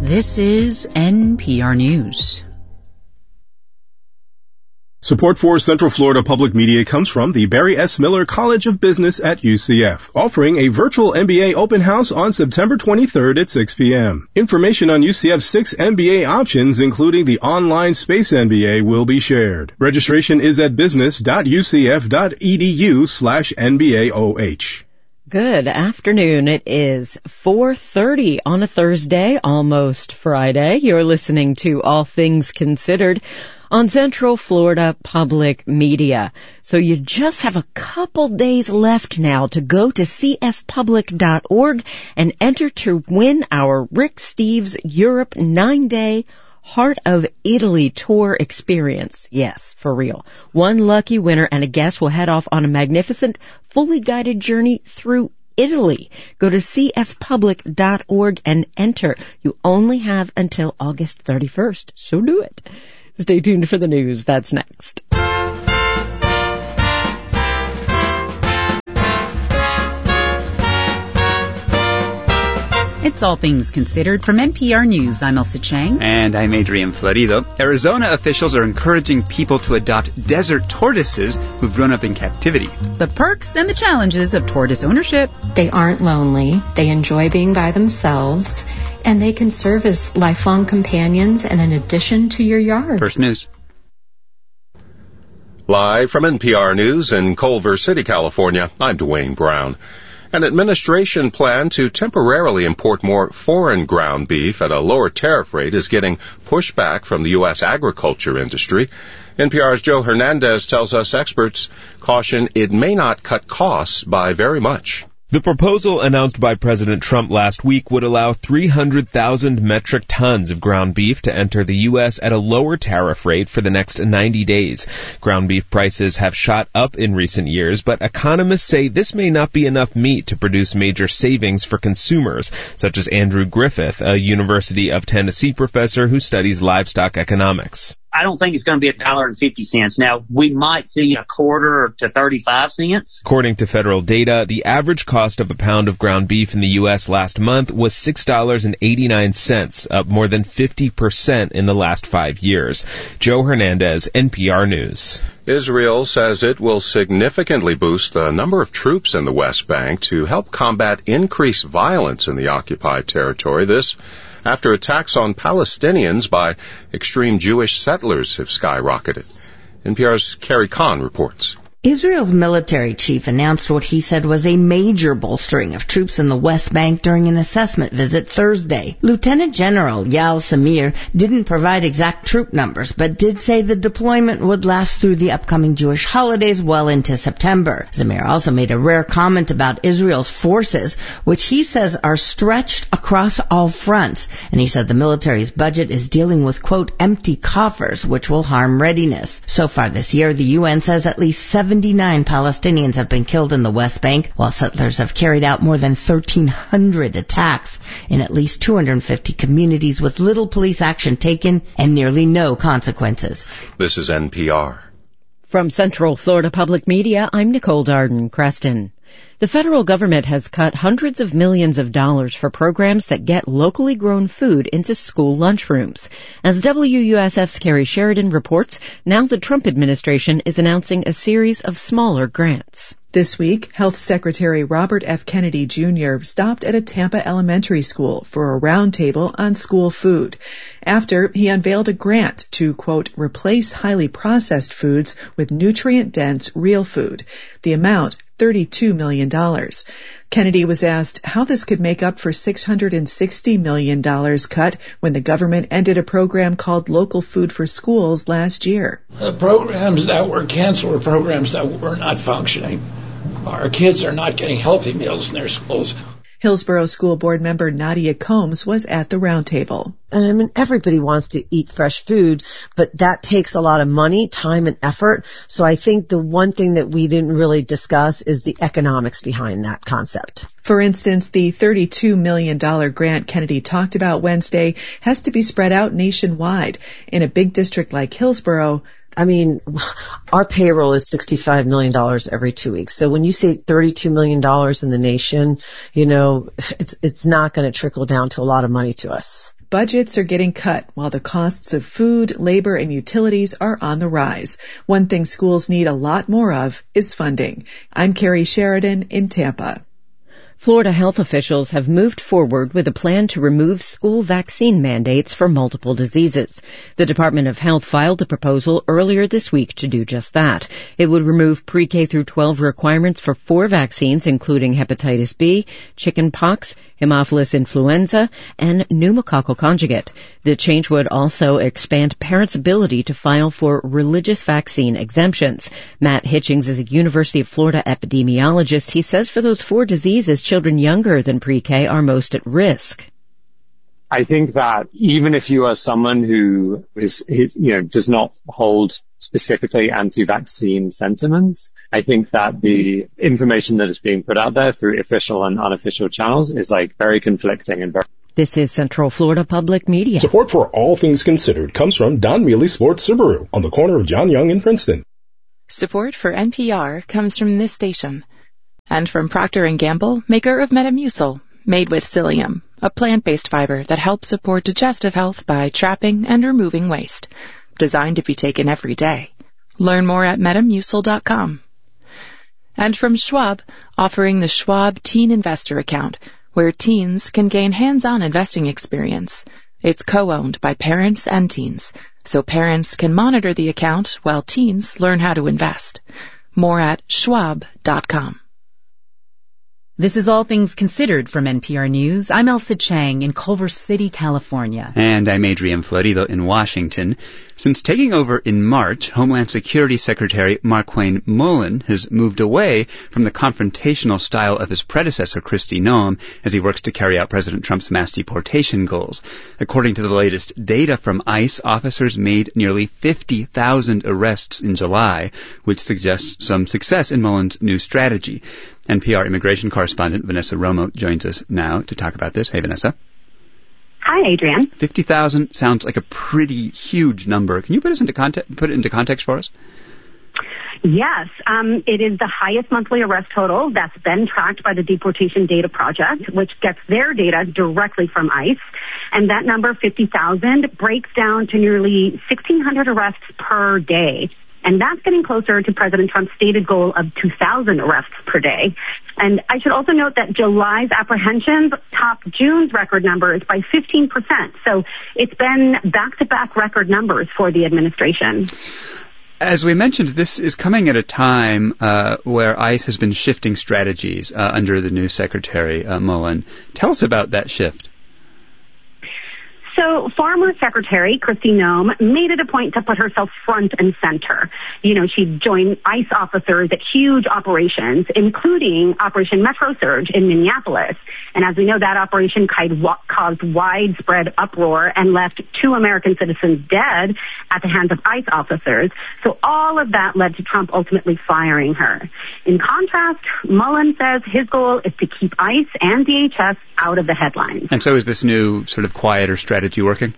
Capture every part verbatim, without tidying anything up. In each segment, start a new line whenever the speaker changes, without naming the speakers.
This is N P R News.
Support for Central Florida Public Media comes from the Barry S. Miller College of Business at U C F, offering a virtual M B A open house on September twenty-third at six p.m. Information on U C F's six M B A options, including the online Space M B A, will be shared. Registration is at business.ucf.edu slash NBAOH.
Good afternoon. It is four thirty on a Thursday, almost Friday. You're listening to All Things Considered on Central Florida Public Media. So you just have a couple days left now to go to c f public dot org and enter to win our Rick Steves Europe nine-day Heart of Italy tour experience. Yes, for real. One lucky winner and a guest will head off on a magnificent, fully guided journey through Italy. Go to c f public dot org and enter. You only have until August thirty-first, so do it. Stay tuned for the news. That's next.
It's All Things Considered from N P R News. I'm Elsa Chang.
And I'm Adrian Florido. Arizona officials are encouraging people to adopt desert tortoises who've grown up in captivity.
The perks and the challenges of tortoise ownership.
They aren't lonely. They enjoy being by themselves. And they can serve as lifelong companions and an addition to your yard.
First News.
Live from N P R News in Culver City, California, I'm Dwayne Brown. An administration plan to temporarily import more foreign ground beef at a lower tariff rate is getting pushback from the U S agriculture industry. N P R's Joe Hernandez tells us experts caution it may not cut costs by very much.
The proposal announced by President Trump last week would allow three hundred thousand metric tons of ground beef to enter the U S at a lower tariff rate for the next ninety days. Ground beef prices have shot up in recent years, but economists say this may not be enough meat to produce major savings for consumers, such as Andrew Griffith, a University of Tennessee professor who studies livestock economics.
I don't think it's going to be a dollar and fifty cents. Now, we might see a quarter to thirty-five cents.
According to federal data, the average cost of a pound of ground beef in the U S last month was six dollars and eighty-nine cents, up more than fifty percent in the last five years. Joe Hernandez, N P R News.
Israel says it will significantly boost the number of troops in the West Bank to help combat increased violence in the occupied territory. This after attacks on Palestinians by extreme Jewish settlers have skyrocketed. N P R's Carrie Kahn reports.
Israel's military chief announced what he said was a major bolstering of troops in the West Bank during an assessment visit Thursday. Lieutenant General Yael Zamir didn't provide exact troop numbers, but did say the deployment would last through the upcoming Jewish holidays well into September. Zamir also made a rare comment about Israel's forces, which he says are stretched across all fronts, and he said the military's budget is dealing with, quote, empty coffers, which will harm readiness. So far this year, the U N says at least seventy-nine Palestinians have been killed in the West Bank, while settlers have carried out more than thirteen hundred attacks in at least two hundred fifty communities with little police action taken and nearly no consequences.
This is N P R.
From Central Florida Public Media, I'm Nicole Darden-Creston. The federal government has cut hundreds of millions of dollars for programs that get locally grown food into school lunchrooms. As W U S F's Carrie Sheridan reports, now the Trump administration is announcing a series of smaller grants.
This week, Health Secretary Robert F. Kennedy Junior stopped at a Tampa elementary school for a roundtable on school food. After, he unveiled a grant to, quote, replace highly processed foods with nutrient-dense real food. The amount, thirty-two million dollars. Kennedy was asked how this could make up for six hundred sixty million dollars cut when the government ended a program called Local Food for Schools last year.
The programs that were canceled were programs that were not functioning. Our kids are not getting healthy meals in their schools.
Hillsborough School Board member Nadia Combs was at the roundtable.
And I mean, everybody wants to eat fresh food, but that takes a lot of money, time, and effort. So I think the one thing that we didn't really discuss is the economics behind that concept.
For instance, the thirty-two million dollars grant Kennedy talked about Wednesday has to be spread out nationwide. In a big district like Hillsborough,
I mean, our payroll is sixty-five million dollars every two weeks. So when you say thirty-two million dollars in the nation, you know, it's it's not going to trickle down to a lot of money to us.
Budgets are getting cut while the costs of food, labor, and utilities are on the rise. One thing schools need a lot more of is funding. I'm Carrie Sheridan in Tampa.
Florida health officials have moved forward with a plan to remove school vaccine mandates for multiple diseases. The Department of Health filed a proposal earlier this week to do just that. It would remove pre-K through twelve requirements for four vaccines, including hepatitis B, chickenpox, Haemophilus influenza, and pneumococcal conjugate. The change would also expand parents' ability to file for religious vaccine exemptions. Matt Hitchings is a University of Florida epidemiologist. He says for those four diseases, children younger than pre-K are most at risk.
I think that even if you are someone who is, you know, does not hold specifically anti-vaccine sentiments, I think that the information that is being put out there through official and unofficial channels is like very conflicting and very.
This is Central Florida Public Media.
Support for All Things Considered comes from Don Mealy Sports Subaru on the corner of John Young and Princeton.
Support for N P R comes from this station and from Procter and Gamble, maker of Metamucil, made with psyllium, a plant-based fiber that helps support digestive health by trapping and removing waste. Designed to be taken every day. Learn more at metamucil dot com. And from Schwab, offering the Schwab Teen Investor Account, where teens can gain hands-on investing experience. It's co-owned by parents and teens, so parents can monitor the account while teens learn how to invest. More at schwab dot com.
This is All Things Considered from N P R News. I'm Elsa Chang in Culver City, California.
And I'm Adrian Florido in Washington. Since taking over in March, Homeland Security Secretary Markwayne Mullin has moved away from the confrontational style of his predecessor, Kristi Noem, as he works to carry out President Trump's mass deportation goals. According to the latest data from ICE, officers made nearly fifty thousand arrests in July, which suggests some success in Mullin's new strategy. N P R immigration correspondent Vanessa Romo joins us now to talk about this. Hey, Vanessa.
Hi, Adrian.
fifty thousand sounds like a pretty huge number. Can you put us into context, put it into context for us?
Yes, um, it is the highest monthly arrest total that's been tracked by the Deportation Data Project, which gets their data directly from ICE. And that number, fifty thousand, breaks down to nearly sixteen hundred arrests per day. And that's getting closer to President Trump's stated goal of two thousand arrests per day. And I should also note that July's apprehensions topped June's record numbers by fifteen percent. So it's been back-to-back record numbers for the administration.
As we mentioned, this is coming at a time uh, where ICE has been shifting strategies uh, under the new Secretary uh, Mullin. Tell us about that shift.
So former Secretary Kristi Noem made it a point to put herself front and center. You know, she'd join ICE officers at huge operations, including Operation Metro Surge in Minneapolis. And as we know, that operation caused widespread uproar and left two American citizens dead at the hands of ICE officers. So all of that led to Trump ultimately firing her. In contrast, Mullin says his goal is to keep ICE and D H S out of the headlines.
And so is this new sort of quieter strategy working?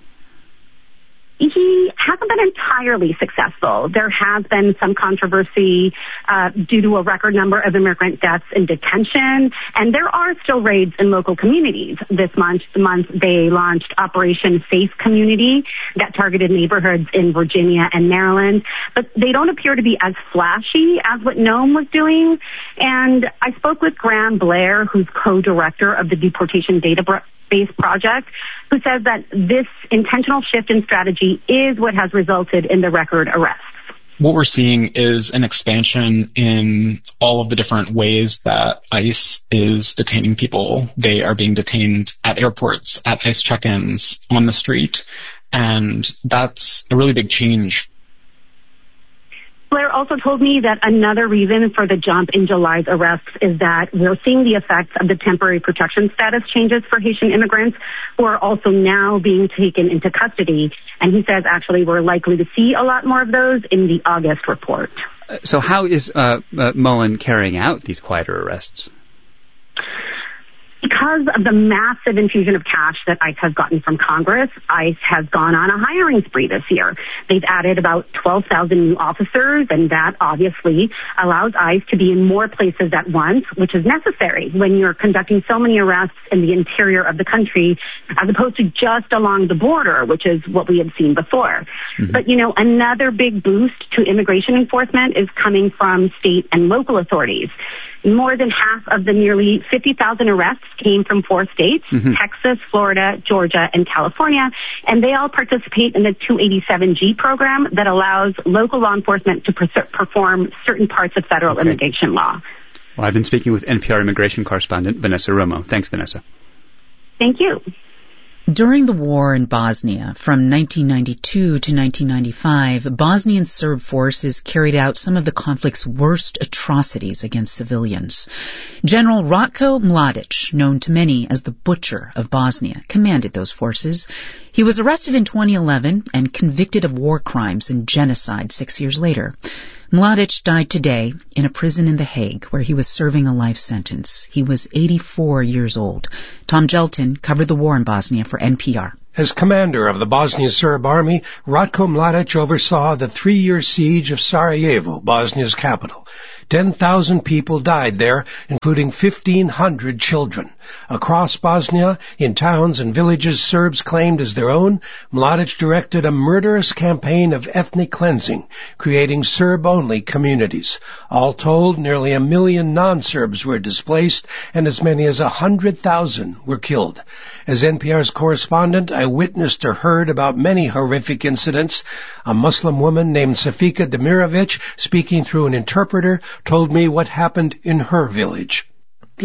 He hasn't been entirely successful. There has been some controversy uh, due to a record number of immigrant deaths in detention, and there are still raids in local communities. This month, month they launched Operation Safe Community that targeted neighborhoods in Virginia and Maryland, but they don't appear to be as flashy as what Noem was doing. And I spoke with Graham Blair, who's co-director of the Deportation Data Base Project, who says that this intentional shift in strategy is what has resulted in the record arrests.
What we're seeing is an expansion in all of the different ways that ICE is detaining people. They are being detained at airports, at ICE check-ins, on the street, and that's a really big change.
Blair also told me that another reason for the jump in July's arrests is that we're seeing the effects of the temporary protection status changes for Haitian immigrants who are also now being taken into custody. And he says actually we're likely to see a lot more of those in the August report.
So how is uh, uh, Mullin carrying out these quieter arrests?
Because of the massive infusion of cash that ICE has gotten from Congress, ICE has gone on a hiring spree this year. They've added about twelve thousand new officers, and that obviously allows ICE to be in more places at once, which is necessary when you're conducting so many arrests in the interior of the country, as opposed to just along the border, which is what we had seen before. Mm-hmm. But, you know, another big boost to immigration enforcement is coming from state and local authorities. More than half of the nearly fifty thousand arrests came from four states, mm-hmm. Texas, Florida, Georgia, and California, and they all participate in the two eighty-seven G program that allows local law enforcement to per- perform certain parts of federal okay. immigration law.
Well, I've been speaking with N P R immigration correspondent Vanessa Romo. Thanks, Vanessa.
Thank you.
During the war in Bosnia, from nineteen ninety-two to nineteen ninety-five, Bosnian Serb forces carried out some of the conflict's worst atrocities against civilians. General Ratko Mladic, known to many as the Butcher of Bosnia, commanded those forces. He was arrested in twenty eleven and convicted of war crimes and genocide six years later. Mladic died today in a prison in The Hague where he was serving a life sentence. He was eighty-four years old. Tom Gelton covered the war in Bosnia for N P R.
As commander of the Bosnian Serb army, Ratko Mladic oversaw the three-year siege of Sarajevo, Bosnia's capital. ten thousand people died there, including fifteen hundred children. Across Bosnia, in towns and villages Serbs claimed as their own, Mladic directed a murderous campaign of ethnic cleansing, creating Serb-only communities. All told, nearly a million non-Serbs were displaced, and as many as a hundred thousand were killed. As N P R's correspondent, I witnessed or heard about many horrific incidents. A Muslim woman named Safika Demirovic, speaking through an interpreter, told me what happened in her village.
We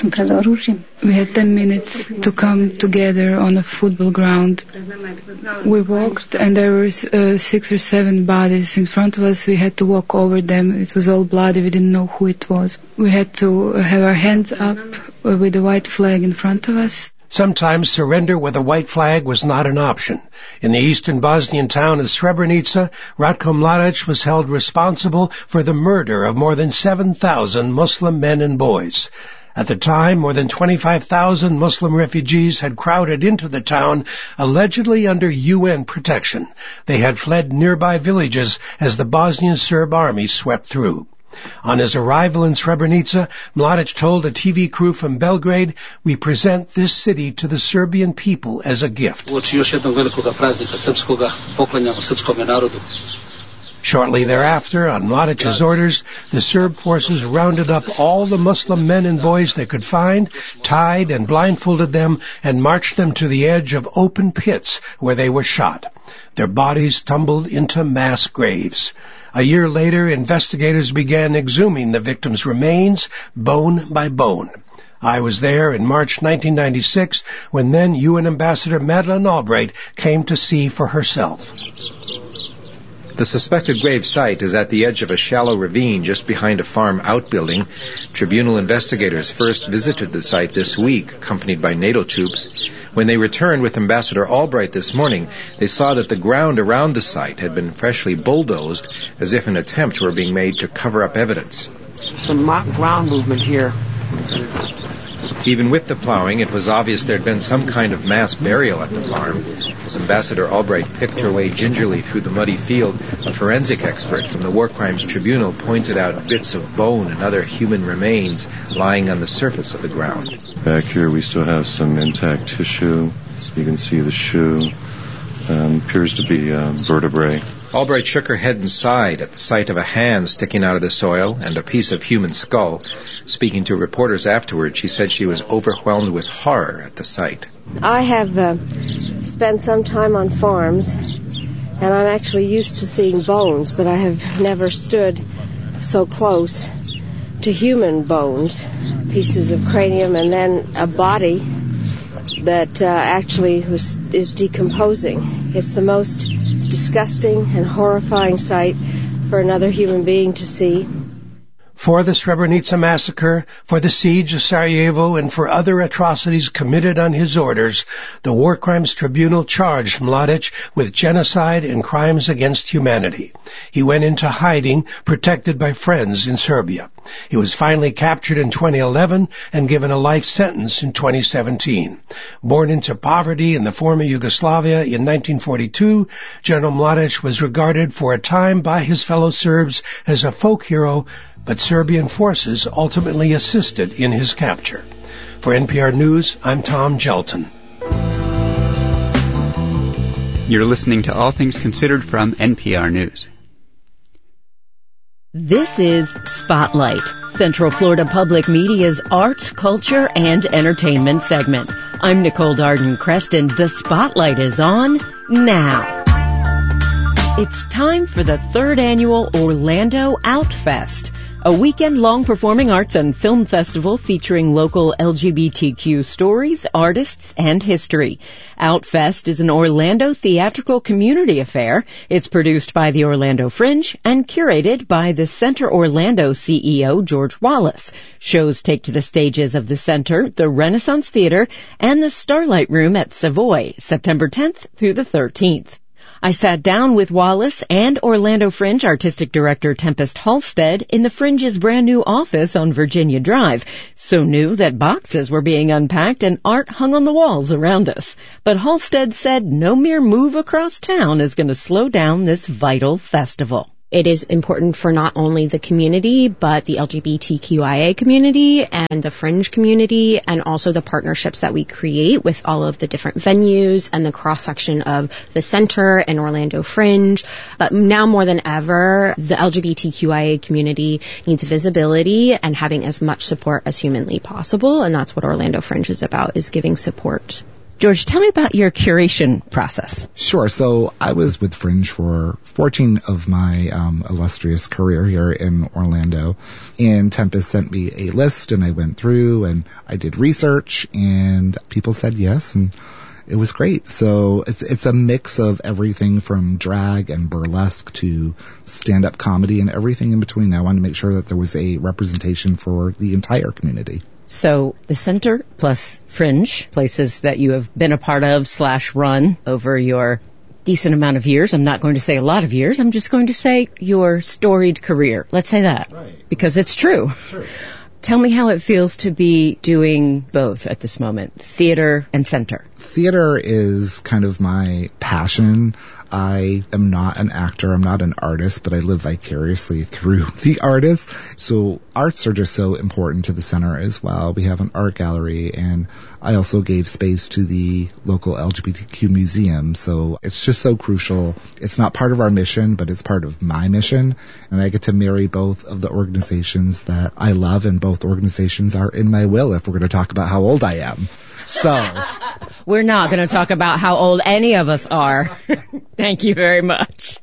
had ten minutes to come together on a football ground. We walked and there were uh, six or seven bodies in front of us. We had to walk over them. It was all bloody. We didn't know who it was. We had to have our hands up uh, with a white flag in front of us.
Sometimes surrender with a white flag was not an option. In the eastern Bosnian town of Srebrenica, Ratko Mladic was held responsible for the murder of more than seven thousand Muslim men and boys. At the time, more than twenty-five thousand Muslim refugees had crowded into the town, allegedly under U N protection. They had fled nearby villages as the Bosnian Serb army swept through. On his arrival in Srebrenica, Mladic told a T V crew from Belgrade, "We present this city to the Serbian people as a gift." Shortly thereafter, on Mladic's orders, the Serb forces rounded up all the Muslim men and boys they could find, tied and blindfolded them, and marched them to the edge of open pits where they were shot. Their bodies tumbled into mass graves. A year later, investigators began exhuming the victims' remains, bone by bone. I was there in March nineteen ninety-six when then U N Ambassador Madeleine Albright came to see for herself.
The suspected grave site is at the edge of a shallow ravine just behind a farm outbuilding. Tribunal investigators first visited the site this week, accompanied by NATO troops. When they returned with Ambassador Albright this morning, they saw that the ground around the site had been freshly bulldozed, as if an attempt were being made to cover up evidence.
Some mock ground movement here.
Even with the plowing, it was obvious there had been some kind of mass burial at the farm. As Ambassador Albright picked her way gingerly through the muddy field, a forensic expert from the War Crimes Tribunal pointed out bits of bone and other human remains lying on the surface of the ground.
Back here we still have some intact tissue. You can see the shoe. Um, appears to be uh, vertebrae.
Albright shook her head and sighed at the sight of a hand sticking out of the soil and a piece of human skull. Speaking to reporters afterwards, she said she was overwhelmed with horror at the sight.
I have uh, spent some time on farms, and I'm actually used to seeing bones, but I have never stood so close to human bones, pieces of cranium, and then a body that uh, actually was, is decomposing. It's the most disgusting and horrifying sight for another human being to see.
For the Srebrenica massacre, for the siege of Sarajevo, and for other atrocities committed on his orders, the War Crimes Tribunal charged Mladic with genocide and crimes against humanity. He went into hiding, protected by friends in Serbia. He was finally captured in twenty eleven and given a life sentence in twenty seventeen. Born into poverty in the former Yugoslavia in nineteen forty-two, General Mladic was regarded for a time by his fellow Serbs as a folk hero, but Serbian forces ultimately assisted in his capture. For N P R News, I'm Tom Gelton.
You're listening to All Things Considered from N P R News.
This is Spotlight, Central Florida Public Media's arts, culture, and entertainment segment. I'm Nicole Darden-Creston. The Spotlight is on now. It's time for the third annual Orlando Outfest, a weekend-long performing arts and film festival featuring local L G B T Q stories, artists, and history. Outfest is an Orlando theatrical community affair. It's produced by the Orlando Fringe and curated by the Center Orlando C E O, George Wallace. Shows take to the stages of the Center, the Renaissance Theater, and the Starlight Room at Savoy, September tenth through the thirteenth. I sat down with Wallace and Orlando Fringe Artistic Director Tempest Halstead in the Fringe's brand new office on Virginia Drive. So new that boxes were being unpacked and art hung on the walls around us. But Halstead said no mere move across town is going to slow down this vital festival.
It is important for not only the community, but the L G B T Q I A community and the Fringe community, and also the partnerships that we create with all of the different venues and the cross-section of the Center and Orlando Fringe. But now more than ever, the L G B T Q I A community needs visibility and having as much support as humanly possible, and that's what Orlando Fringe is about, is giving support.
George, tell me about your curation process.
Sure. So I was with Fringe for fourteen of my um, illustrious career here in Orlando, and Tempest sent me a list, and I went through and I did research, and people said yes, and it was great. So it's it's a mix of everything from drag and burlesque to stand-up comedy and everything in between. I wanted to make sure that there was a representation for the entire community.
So the Center plus Fringe, places that you have been a part of slash run over your decent amount of years. I'm not going to say a lot of years. I'm just going to say your storied career. Let's say that. Right. Because it's true. It's true. Tell me how it feels to be doing both at this moment, theater and Center.
Theater is kind of my passion. I am not an actor, I'm not an artist, but I live vicariously through the artists. So arts are just so important to the Center as well. We have an art gallery, and I also gave space to the local L G B T Q museum. So it's just so crucial. It's not part of our mission, but it's part of my mission. And I get to marry both of the organizations that I love, and both organizations are in my will if we're going to talk about how old I am. So
we're not going to talk about how old any of us are. Thank you very much.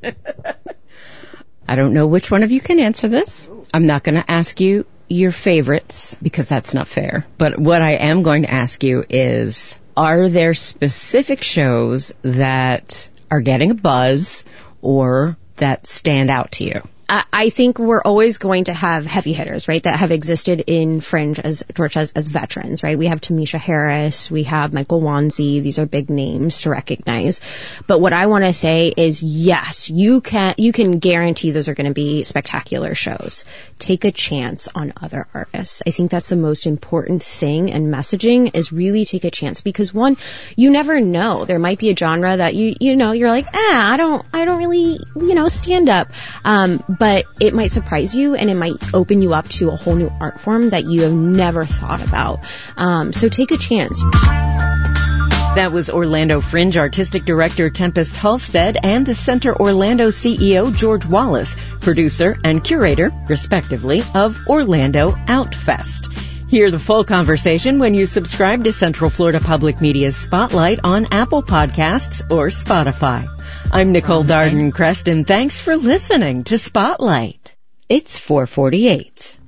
I don't know which one of you can answer this. I'm not going to ask you your favorites because that's not fair. But what I am going to ask you is, are there specific shows that are getting a buzz or that stand out to you?
I think we're always going to have heavy hitters, right, that have existed in Fringe, as George says, as veterans, right? We have Tamisha Harris, we have Michael Wanzi. These are big names to recognize. But what I want to say is, yes, you can you can guarantee those are going to be spectacular shows. Take a chance on other artists. I think that's the most important thing, and messaging is really take a chance, because one, you never know. There might be a genre that you you know you're like, ah, I don't I don't really you know stand up. Um, But it might surprise you, and it might open you up to a whole new art form that you have never thought about. Um, so take a chance.
That was Orlando Fringe Artistic Director Tempest Halstead and the Center Orlando C E O George Wallace, producer and curator, respectively, of Orlando Outfest. Hear the full conversation when you subscribe to Central Florida Public Media's Spotlight on Apple Podcasts or Spotify. I'm Nicole Darden-Creston. Thanks for listening to Spotlight. It's four forty-eight.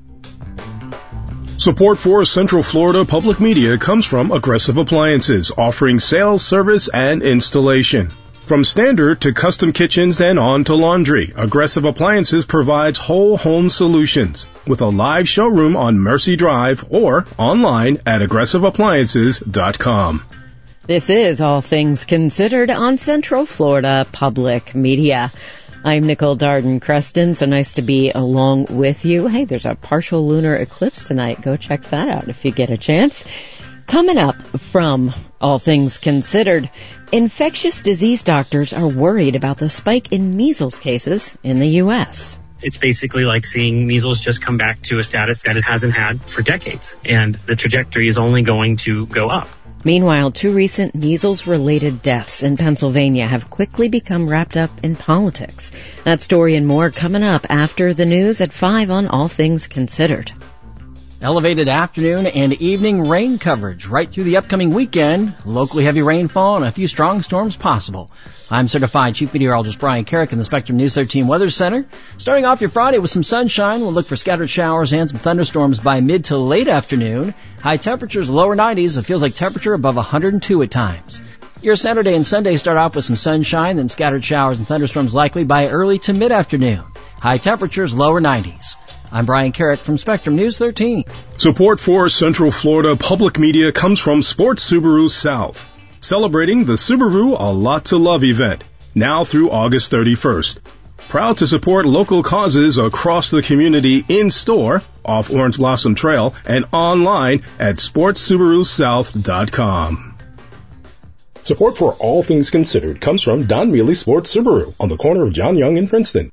Support for Central Florida Public Media comes from Aggressive Appliances, offering sales, service, and installation. From standard to custom kitchens and on to laundry, Aggressive Appliances provides whole home solutions with a live showroom on Mercy Drive or online at aggressive appliances dot com.
This is All Things Considered on Central Florida Public Media. I'm Nicole Darden-Creston, so nice to be along with you. Hey, there's a partial lunar eclipse tonight. Go check that out if you get a chance. Coming up from All Things Considered, infectious disease doctors are worried about the spike in measles cases in the U S.
It's basically like seeing measles just come back to a status that it hasn't had for decades, and the trajectory is only going to go up.
Meanwhile, two recent measles-related deaths in Pennsylvania have quickly become wrapped up in politics. That story and more coming up after the news at five on All Things Considered.
Elevated afternoon and evening rain coverage right through the upcoming weekend. Locally heavy rainfall and a few strong storms possible. I'm Certified Chief Meteorologist Brian Carrick in the Spectrum News thirteen Weather Center. Starting off your Friday with some sunshine, we'll look for scattered showers and some thunderstorms by mid to late afternoon. High temperatures, lower nineties. It feels like temperature above one hundred two at times. Your Saturday and Sunday start off with some sunshine, then scattered showers and thunderstorms likely by early to mid-afternoon. High temperatures, lower nineties. I'm Brian Carrick from Spectrum News thirteen.
Support for Central Florida Public Media comes from Sports Subaru South, celebrating the Subaru A Lot to Love event, now through August thirty-first. Proud to support local causes across the community in-store, off Orange Blossom Trail, and online at sports subaru south dot com. Support for All Things Considered comes from Don Mealy Sports Subaru on the corner of John Young and Princeton.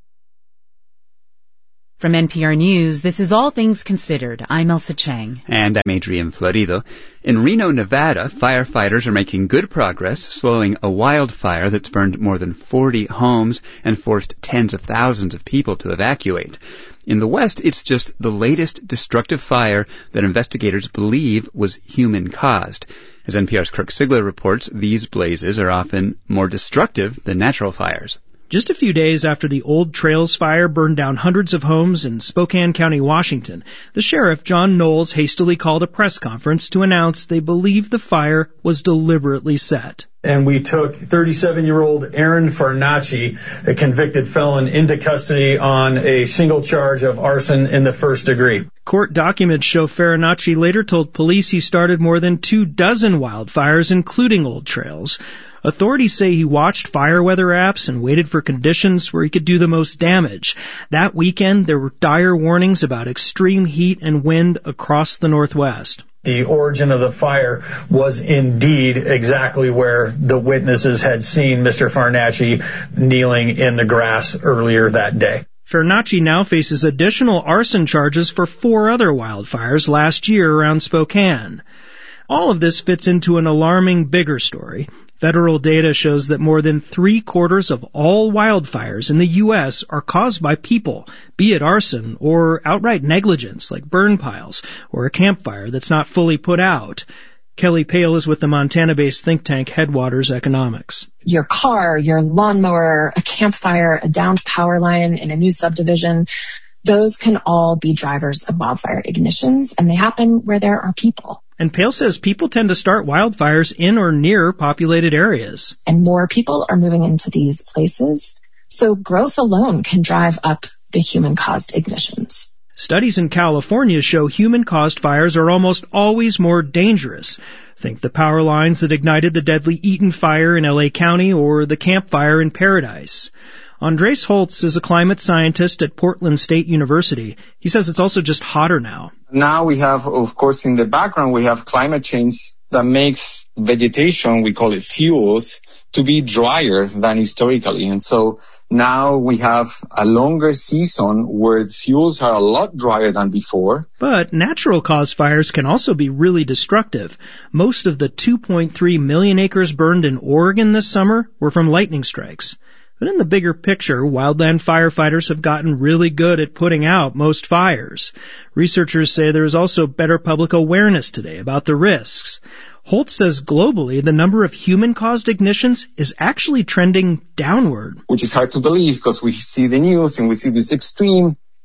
From N P R News, this is All Things Considered. I'm Elsa Chang.
And I'm Adrian Florido. In Reno, Nevada, firefighters are making good progress slowing a wildfire that's burned more than forty homes and forced tens of thousands of people to evacuate. In the West, it's just the latest destructive fire that investigators believe was human-caused. As N P R's Kirk Sigler reports, these blazes are often more destructive than natural fires.
Just a few days after the Old Trails fire burned down hundreds of homes in Spokane County, Washington, the sheriff, John Knowles, hastily called a press conference to announce they believe the fire was deliberately set.
And we took thirty-seven-year-old Aaron Farnacci, a convicted felon, into custody on a single charge of arson in the first degree.
Court documents show Farnacci later told police he started more than two dozen wildfires, including Old Trails. Authorities say he watched fire weather apps and waited for conditions where he could do the most damage. That weekend, there were dire warnings about extreme heat and wind across the Northwest.
The origin of the fire was indeed exactly where the witnesses had seen Mister Farnacci kneeling in the grass earlier that day.
Farnacci now faces additional arson charges for four other wildfires last year around Spokane. All of this fits into an alarming bigger story. Federal data shows that more than three-quarters of all wildfires in the U S are caused by people, be it arson or outright negligence like burn piles or a campfire that's not fully put out. Kelly Pale is with the Montana-based think tank Headwaters Economics.
Your car, your lawnmower, a campfire, a downed power line in a new subdivision, those can all be drivers of wildfire ignitions, and they happen where there are people.
And Pale says people tend to start wildfires in or near populated areas.
And more people are moving into these places, so growth alone can drive up the human-caused ignitions.
Studies in California show human-caused fires are almost always more dangerous. Think the power lines that ignited the deadly Eaton fire in L A County or the campfire in Paradise. Andres Holtz is a climate scientist at Portland State University. He says it's also just hotter now.
Now we have, of course, in the background, we have climate change that makes vegetation, we call it fuels, to be drier than historically. And so now we have a longer season where fuels are a lot drier than before.
But natural cause fires can also be really destructive. Most of the two point three million acres burned in Oregon this summer were from lightning strikes. But in the bigger picture, wildland firefighters have gotten really good at putting out most fires. Researchers say there is also better public awareness today about the risks. Holtz says globally, the number of human-caused ignitions is actually trending downward.
Which is hard to believe because we see the news and we see these extreme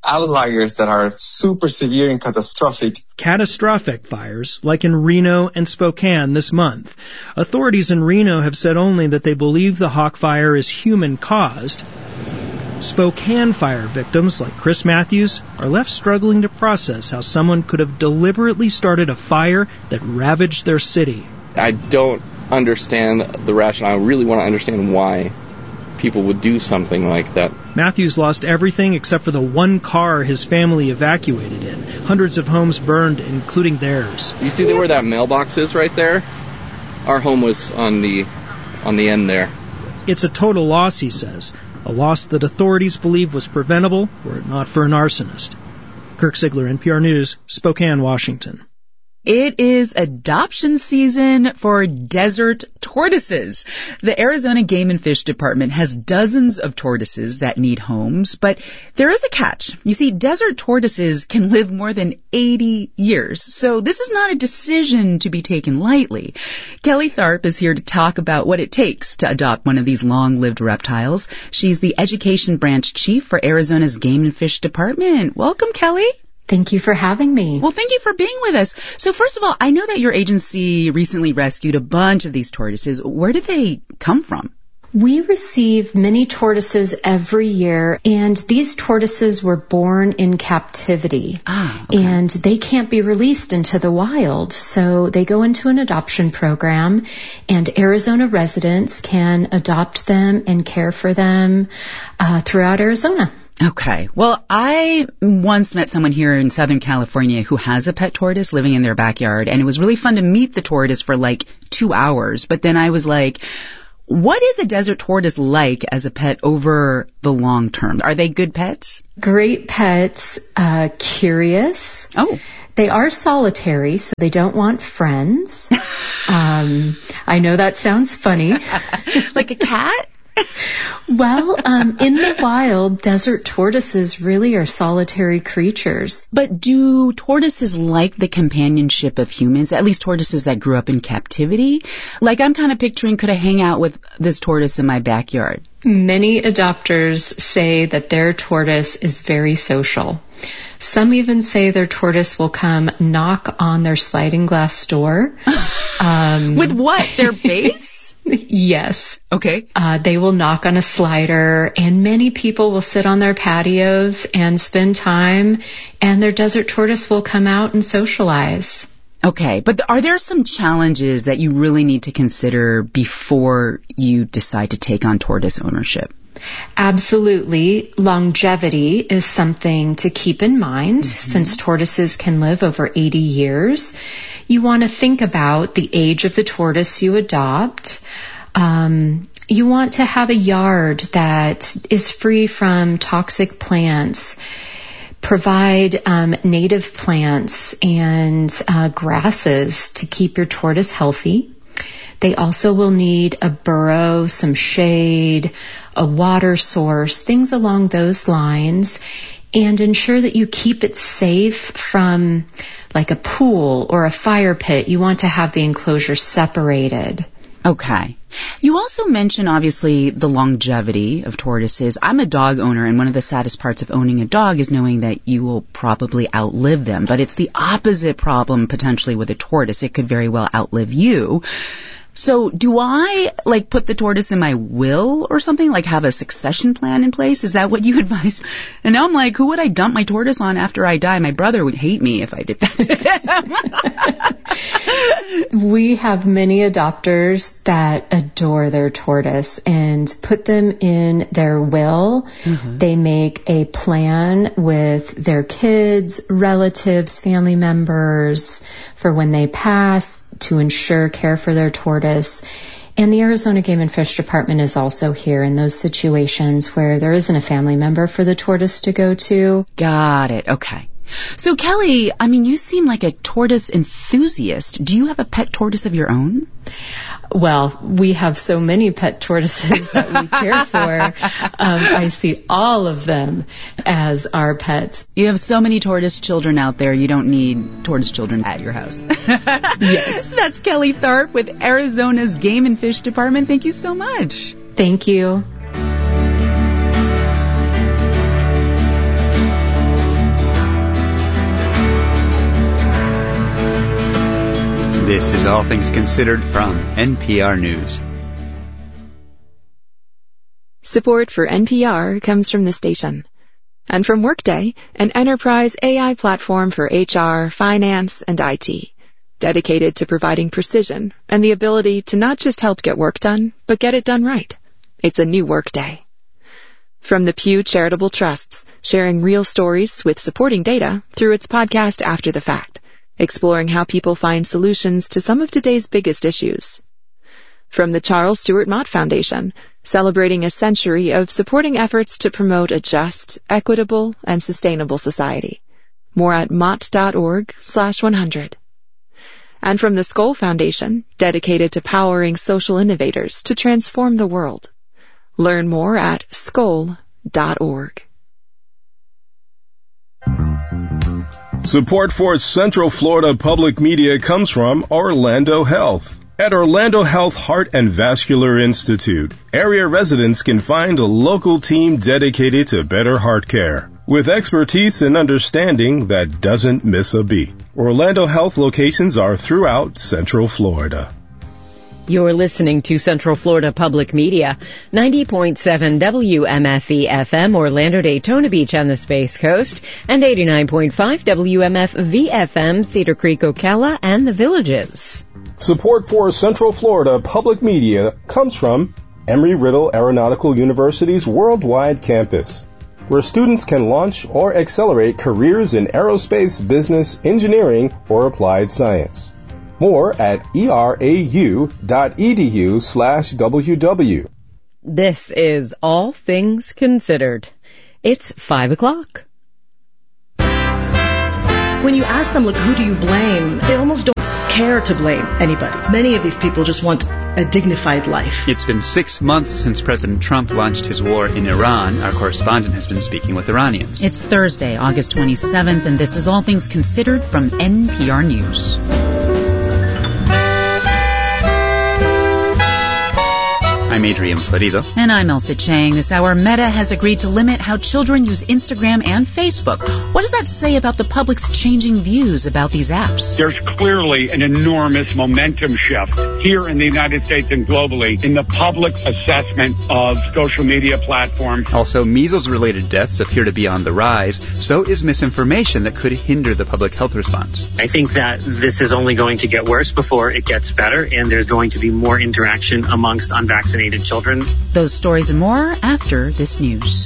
outliers that are super severe and catastrophic.
Catastrophic fires, like in Reno and Spokane this month. Authorities in Reno have said only that they believe the Hawk Fire is human-caused. Spokane fire victims, like Chris Matthews, are left struggling to process how someone could have deliberately started a fire that ravaged their city.
I don't understand the rationale. I really want to understand why people would do something like that.
Matthews lost everything except for the one car his family evacuated in. Hundreds of homes burned, including theirs.
You see where that mailbox is right there? Our home was on the on the end there.
It's a total loss, he says. A loss that authorities believe was preventable were it not for an arsonist. Kirk Ziegler, N P R News, Spokane, Washington.
It is adoption season for desert tortoises. The Arizona Game and Fish Department has dozens of tortoises that need homes, but there is a catch. You see, desert tortoises can live more than eighty years, so this is not a decision to be taken lightly. Kelly Tharp is here to talk about what it takes to adopt one of these long-lived reptiles. She's the Education Branch Chief for Arizona's Game and Fish Department. Welcome, Kelly.
Thank you for having me.
Well, thank you for being with us. So first of all, I know that your agency recently rescued a bunch of these tortoises. Where did they come from?
We receive many tortoises every year, and these tortoises were born in captivity.
Ah, okay.
And they can't be released into the wild. So they go into an adoption program, and Arizona residents can adopt them and care for them uh, throughout Arizona.
Okay. Well, I once met someone here in Southern California who has a pet tortoise living in their backyard, and it was really fun to meet the tortoise for like two hours. But then I was like, what is a desert tortoise like as a pet over the long term? Are they good pets?
Great pets, uh, curious.
Oh.
They are solitary, so they don't want friends. um, I know that sounds funny.
Like a cat?
Well, um, in the wild, desert tortoises really are solitary creatures.
But do tortoises like the companionship of humans, at least tortoises that grew up in captivity? Like, I'm kind of picturing, could I hang out with this tortoise in my backyard?
Many adopters say that their tortoise is very social. Some even say their tortoise will come knock on their sliding glass door. Um,
with what? Their face?
Yes.
Okay.
Uh, they will knock on a slider, and many people will sit on their patios and spend time, and their desert tortoise will come out and socialize.
Okay, but are there some challenges that you really need to consider before you decide to take on tortoise ownership?
Absolutely. Longevity is something to keep in mind, mm-hmm. since tortoises can live over eighty years. You want to think about the age of the tortoise you adopt. Um, you want to have a yard that is free from toxic plants. Provide um, native plants and uh, grasses to keep your tortoise healthy. They also will need a burrow, some shade, a water source, things along those lines, and ensure that you keep it safe from like a pool or a fire pit. You want to have the enclosure separated.
Okay. You also mentioned, obviously, the longevity of tortoises. I'm a dog owner, and one of the saddest parts of owning a dog is knowing that you will probably outlive them. But it's the opposite problem, potentially, with a tortoise. It could very well outlive you. So do I, like, put the tortoise in my will or something? Like, have a succession plan in place? Is that what you advise? And now I'm like, who would I dump my tortoise on after I die? My brother would hate me if I did that.
We have many adopters that adore their tortoise and put them in their will. Mm-hmm. They make a plan with their kids, relatives, family members for when they pass, to ensure care for their tortoise. And the Arizona Game and Fish Department is also here in those situations where there isn't a family member for the tortoise to go to.
Got it. Okay. So Kelly, I mean, you seem like a tortoise enthusiast. Do you have a pet tortoise of your own?
Well, we have so many pet tortoises that we care for. Um, I see all of them as our pets.
You have so many tortoise children out there, you don't need tortoise children at your house.
Yes.
That's Kelly Tharp with Arizona's Game and Fish Department. Thank you so much.
Thank you.
This is All Things Considered from N P R News.
Support for N P R comes from the station. And from Workday, an enterprise A I platform for H R, finance, and I T, dedicated to providing precision and the ability to not just help get work done, but get it done right. It's a new Workday. From the Pew Charitable Trusts, sharing real stories with supporting data through its podcast After the Fact, exploring how people find solutions to some of today's biggest issues. From the Charles Stewart Mott Foundation, celebrating a century of supporting efforts to promote a just, equitable, and sustainable society. More at mott.org slash 100. And from the Skoll Foundation, dedicated to powering social innovators to transform the world. Learn more at skoll dot org.
Support for Central Florida Public Media comes from Orlando Health. At Orlando Health Heart and Vascular Institute, area residents can find a local team dedicated to better heart care, with expertise and understanding that doesn't miss a beat. Orlando Health locations are throughout Central Florida.
You're listening to Central Florida Public Media, ninety point seven W M F E F M, Orlando, Daytona Beach on the Space Coast, and eighty-nine point five W M F V F M, Cedar Creek, Ocala, and the Villages.
Support for Central Florida Public Media comes from Embry-Riddle Aeronautical University's worldwide campus, where students can launch or accelerate careers in aerospace, business, engineering, or applied science. More at erau.edu slash ww.
This is All Things Considered. It's five o'clock.
When you ask them, look, who do you blame? They almost don't care to blame anybody. Many of these people just want a dignified life.
It's been six months since President Trump launched his war in Iran. Our correspondent has been speaking with Iranians.
It's Thursday, August twenty-seventh, and this is All Things Considered from N P R News.
I'm Adrian Florido.
And I'm Elsa Chang. This hour, Meta has agreed to limit how children use Instagram and Facebook. What does that say about the public's changing views about these apps?
There's clearly an enormous momentum shift here in the United States and globally in the public's assessment of social media platforms.
Also, measles-related deaths appear to be on the rise. So is misinformation that could hinder the public health response.
I think that this is only going to get worse before it gets better, and there's going to be more interaction amongst unvaccinated children.
Those stories and more after this news.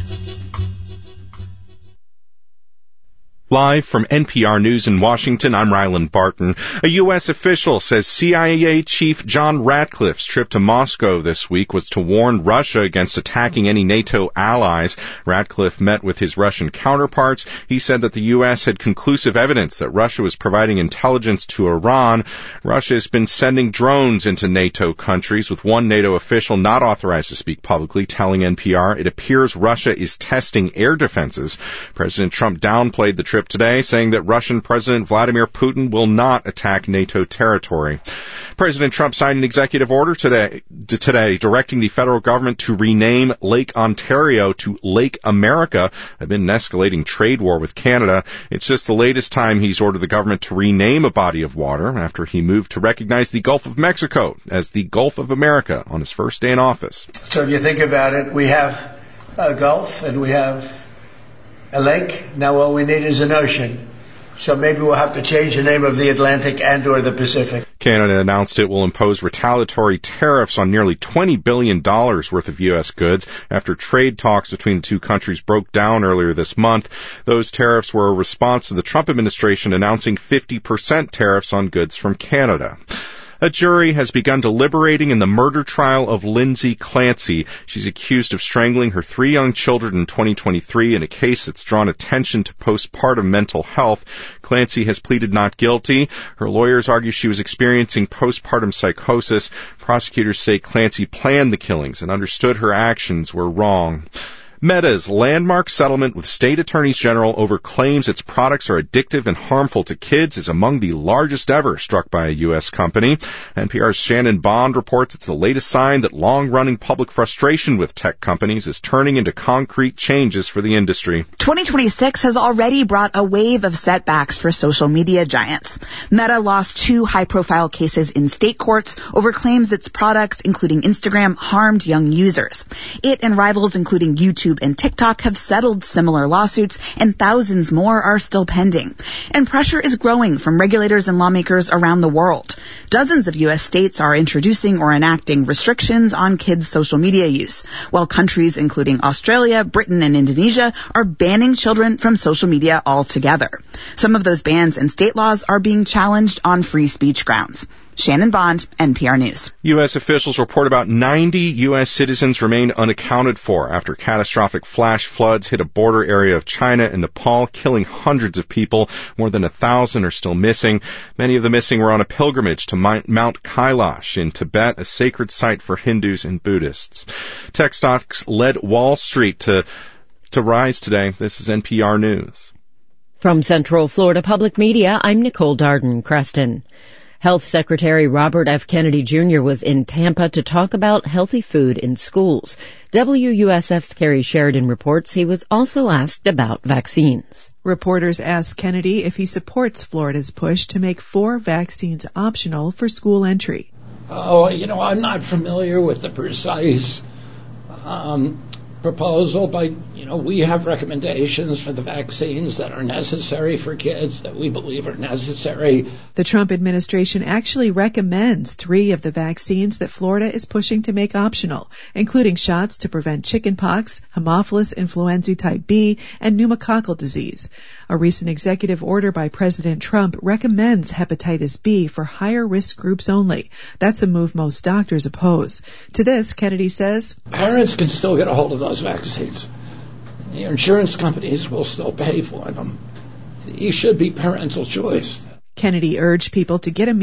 Live from N P R News in Washington, I'm Ryland Barton. A U S official says C I A Chief John Ratcliffe's trip to Moscow this week was to warn Russia against attacking any NATO allies. Ratcliffe met with his Russian counterparts. He said that the U S had conclusive evidence that Russia was providing intelligence to Iran. Russia has been sending drones into NATO countries, with one NATO official not authorized to speak publicly telling N P R it appears Russia is testing air defenses. President Trump downplayed the trip today, saying that Russian President Vladimir Putin will not attack NATO territory. President Trump signed an executive order today, today directing the federal government to rename Lake Ontario to Lake America amid an escalating trade war with Canada. It's just the latest time he's ordered the government to rename a body of water after he moved to recognize the Gulf of Mexico as the Gulf of America on his first day in office.
So if you think about it, we have a Gulf and we have a lake. Now all we need is an ocean. So maybe we'll have to change the name of the Atlantic and or the Pacific.
Canada announced it will impose retaliatory tariffs on nearly twenty billion dollars worth of U S goods after trade talks between the two countries broke down earlier this month. Those tariffs were a response to the Trump administration announcing fifty percent tariffs on goods from Canada. A jury has begun deliberating in the murder trial of Lindsay Clancy. She's accused of strangling her three young children in twenty twenty-three in a case that's drawn attention to postpartum mental health. Clancy has pleaded not guilty. Her lawyers argue she was experiencing postpartum psychosis. Prosecutors say Clancy planned the killings and understood her actions were wrong. Meta's landmark settlement with state attorneys general over claims its products are addictive and harmful to kids is among the largest ever struck by a U S company. N P R's Shannon Bond reports it's the latest sign that long-running public frustration with tech companies is turning into concrete changes for the industry.
twenty twenty-six has already brought a wave of setbacks for social media giants. Meta lost two high-profile cases in state courts over claims its products, including Instagram, harmed young users. It and rivals, including YouTube and TikTok, have settled similar lawsuits, and thousands more are still pending. And pressure is growing from regulators and lawmakers around the world. Dozens of U S states are introducing or enacting restrictions on kids' social media use, while countries including Australia, Britain, and Indonesia are banning children from social media altogether. Some of those bans and state laws are being challenged on free speech grounds. Shannon Bond, N P R News.
U S officials report about ninety U S citizens remain unaccounted for after catastrophic flash floods hit a border area of China and Nepal, killing hundreds of people. More than a thousand are still missing. Many of the missing were on a pilgrimage to Mount Kailash in Tibet, a sacred site for Hindus and Buddhists. Tech stocks led Wall Street to, to rise today. This is N P R News.
From Central Florida Public Media, I'm Nicole Darden-Creston. Health Secretary Robert F. Kennedy Junior was in Tampa to talk about healthy food in schools. W U S F's Carrie Sheridan reports he was also asked about vaccines.
Reporters asked Kennedy if he supports Florida's push to make four vaccines optional for school entry.
Oh, you know, I'm not familiar with the precise um, proposal, but, you know, we have recommendations for the vaccines that are necessary for kids that we believe are necessary.
The Trump administration actually recommends three of the vaccines that Florida is pushing to make optional, including shots to prevent chickenpox, Haemophilus influenzae type B, and pneumococcal disease. A recent executive order by President Trump recommends hepatitis B for higher risk groups only. That's a move most doctors oppose. To this, Kennedy says,
parents can still get a hold of those vaccines. The insurance companies will still pay for them. These should be parental choice.
Kennedy urged people to get a